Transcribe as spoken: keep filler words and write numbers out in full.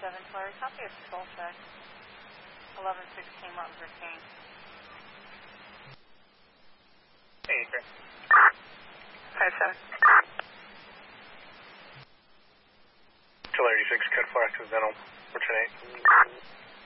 seven, Flurry, copy of control check. eleven sixteen Martin Luther King. Hey, Chris. five seven. two eighty-six, code four accidental, return eight.